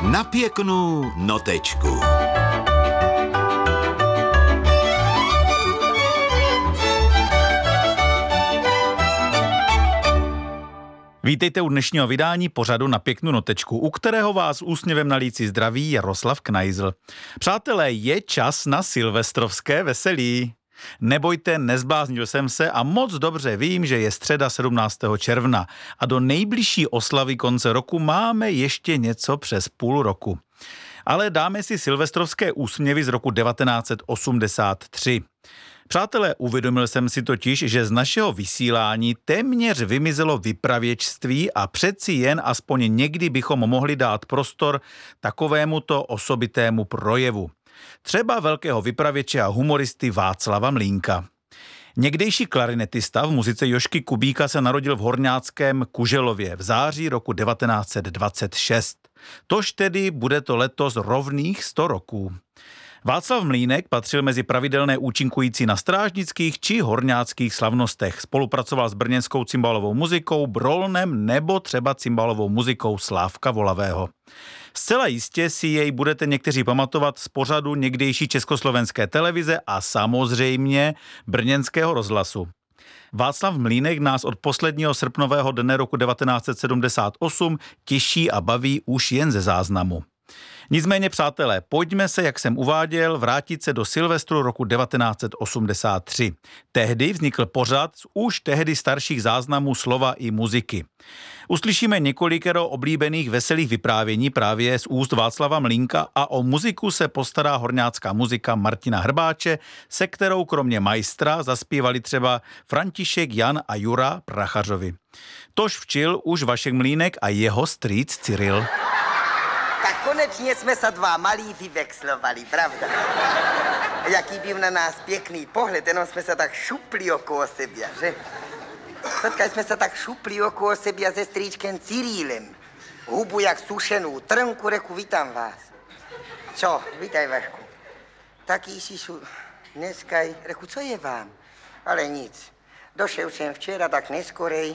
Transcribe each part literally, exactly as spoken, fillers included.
Na pěknou notečku. Vítejte u dnešního vydání pořadu Na pěknou notečku, u kterého vás úsměvem na líci zdraví Jaroslav Knajzl. Přátelé, je čas na silvestrovské veselí. Nebojte, nezbláznil jsem se a moc dobře vím, že je středa sedmnáctého června a do nejbližší oslavy konce roku máme ještě něco přes půl roku. Ale dáme si silvestrovské úsměvy z roku devatenáct set osmdesát tři. Přátelé, uvědomil jsem si totiž, že z našeho vysílání téměř vymizelo vypravěčství a přeci jen aspoň někdy bychom mohli dát prostor takovémuto osobitému projevu. Třeba velkého vypravěče a humoristy Václava Mlýnka. Někdejší klarinetista v muzice Jožky Kubíka se narodil v horňáckém Kuželově v září roku devatenáct set dvacet šest. Tož tedy bude to letos rovných sto roků. Václav Mlýnek patřil mezi pravidelné účinkující na strážnických či horňáckých slavnostech. Spolupracoval s brněnskou cymbalovou muzikou Brolnem nebo třeba cymbalovou muzikou Slávka Volavého. Zcela jistě si jej budete někteří pamatovat z pořadu někdejší československé televize a samozřejmě brněnského rozhlasu. Václav Mlýnek nás od posledního srpnového dne roku devatenáct set sedmdesát osm těší a baví už jen ze záznamu. Nicméně, přátelé, pojďme se, jak jsem uváděl, vrátit se do Silvestru roku devatenáct set osmdesát tři. Tehdy vznikl pořad z už tehdy starších záznamů slova i muziky. Uslyšíme několikero oblíbených veselých vyprávění právě z úst Václava Mlýnka a o muziku se postará horňácká muzika Martina Hrbáče, se kterou kromě majstra zaspívali třeba František, Jan a Jura Prachařovi. Tož včil už Vašek Mlýnek a jeho strýc Cyril. Tak konečně jsme se dva malí vyvexlovali, pravda? Jaký byl na nás pěkný pohled, jenom jsme se tak šupli okolo sebe, že? Potkali jsme se tak šupli okolo sebe se strýčkem Cyrílem. Hubu jak sušenou trnku, reku, vítám vás. Čo, vítaj, Vašku. Tak Ježíšu, dneska, reku, co je vám? Ale nic. Došel jsem včera tak neskorej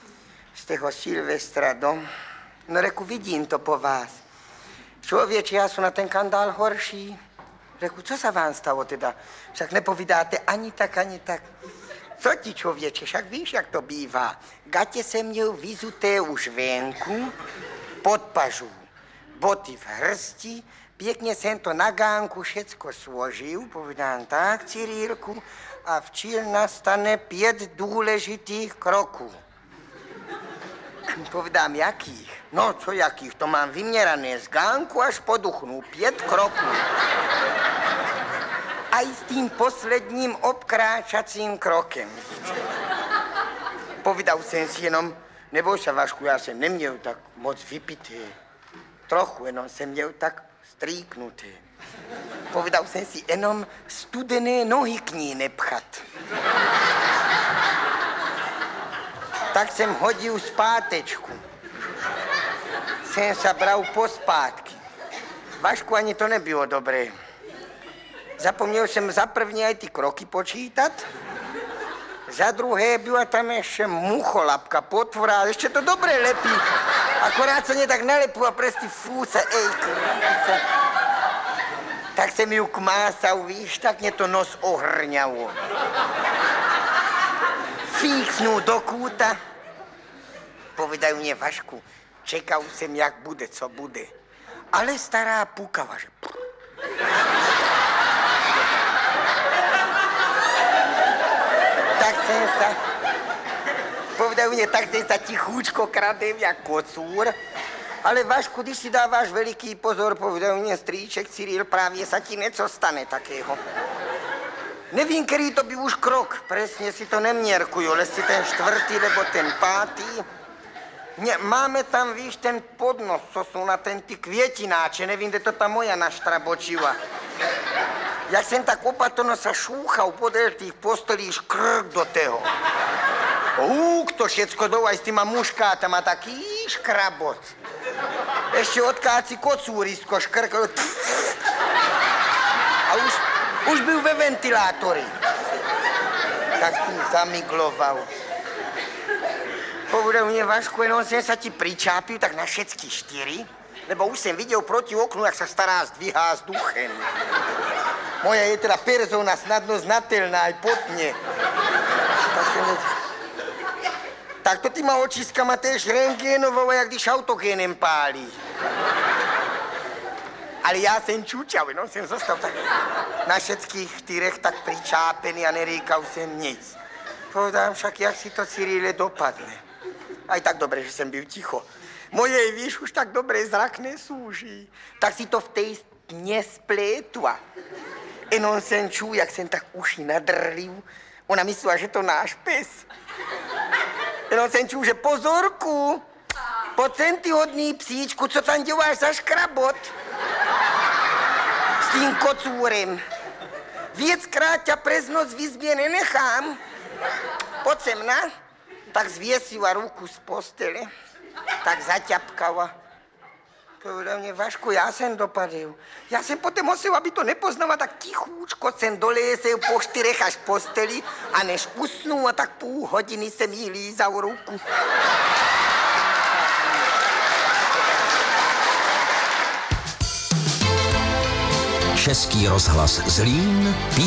z toho Silvestra dom. No reku, vidím to po vás. Člověče, já jsem na ten kandál horší. Řeku, co se vám stalo teda? Však nepovídáte ani tak, ani tak. Co ti, člověče, však víš, jak to bývá. Gatě jsem měl vyzuté už venku, pod pažů, boty v hrsti, pěkně jsem to na gánku všecko složil, povídám tak, Cyrýlku, a včil nastane pět důležitých kroků. Povídám, jakých? No, co jakých? To mám vyměrané z gánku až po duchnu. Pět kroků. A i s tím posledním obkráčacím krokem. Povídal jsem si jenom, neboj se, Vašku, já jsem neměl tak moc vypité. Trochu, jenom jsem měl tak strýknuté. Povídal jsem si, jenom studené nohy k ní nepchat. Tak jsem hodil zpátečku. Jsem se bral pospátky. Vašku, ani to nebylo dobré. Zapomněl jsem za první aj ty kroky počítat. Za druhé byla tam ještě mucholapka, potvora, ještě to dobré lepí. Akorát se mě tak nalepila přes ty fůse, ej, krýce. Tak jsem ju kmásal, víš, tak mě to nos ohrňalo. Fíknul do kůta. Povídají mě, Vašku, čekal jsem, jak bude, co bude. Ale stará pukava, že... Tak jsem se... Povídají mě, tak jsem se tichůčko kradem, jak kocůr. Ale Vašku, když si dáváš veliký pozor, povídají mě, strýček Cyril, právě se ti něco stane takého. Nevím, který to byl už krok, přesně si to neměrkuju, jestli ten čtvrtý nebo ten pátý. Mě, máme tam, víš, ten podnos, co jsou na ten ty květináče, nevím, kde to ta moja naštrabočila. Jak jsem tak opatrno se šúchal podél těch postolí, škrk do toho. Húk to všecko dole s týma muškátama, taký škrabot. Ještě odkáci kocúrisko škrkal. A už... Už byl ve ventilátory. Tak s tím zamigloval. Povedal mě, Vašku, jenom jsem se ti pričápil, tak na všetky čtyři. lebo už jsem viděl proti oknu, jak se stará zdvíhá s duchem. Moja je teda persona snadno znatelná aj pod mne. Tak, jsem... tak to týma očiskama též rentgenovou, jak když autogenem pálí. Ale já jsem čučal, no, jsem zostal tak na všetkých štyrech tak pričápený a neříkal jsem nic. Povedám však, jak si to, Cyrile, dopadne. Aj tak dobre, že jsem byl ticho. Mojej, víš, už tak dobre zrak nesúží. Tak si to v tej nesplétla. Jenom jsem čul, jak jsem tak uši nadrliv. Ona myslela, že to náš pes. Jenom jsem čul, že pozorku, po centihodný psíčku, co tam děláš za škrabot? S tím kocúrem. Viackrát ťa prez noc v izbě nenechám. Poď sem, na. Tak zviesila ruku z postele. Tak zaťapkala. Povedal mne, Vašku, já jsem dopadl. Já jsem potom musel, aby to nepoznala, tak tichúčko jsem dolesel po štyrech až posteli a než usnula, tak půl hodiny jsem jí lízal ruku. Český rozhlas Zlín,